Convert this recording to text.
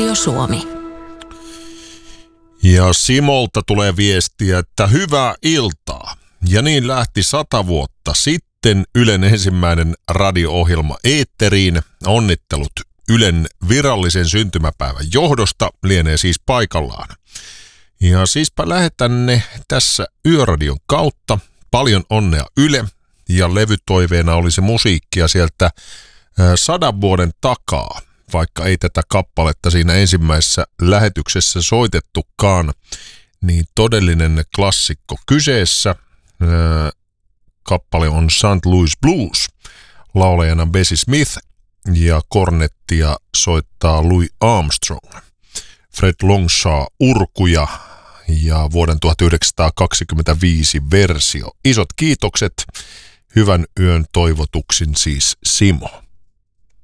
Radio Suomi. Ja Simolta tulee viestiä, että hyvää iltaa. Ja niin lähti 100 vuotta sitten Ylen ensimmäinen radio-ohjelma eetteriin. Onnittelut Ylen virallisen syntymäpäivän johdosta lienee siis paikallaan. Ja siispä lähetän ne tässä Yöradion kautta. Paljon onnea Yle, ja levytoiveena olisi musiikkia sieltä 100 vuoden takaa, vaikka ei tätä kappaletta siinä ensimmäisessä lähetyksessä soitettukaan, niin todellinen klassikko kyseessä. Kappale on St. Louis Blues, laulajana Bessie Smith, ja kornettia soittaa Louis Armstrong. Fred Longshaw urkuja ja vuoden 1925 versio. Isot kiitokset, hyvän yön toivotuksin siis Simo.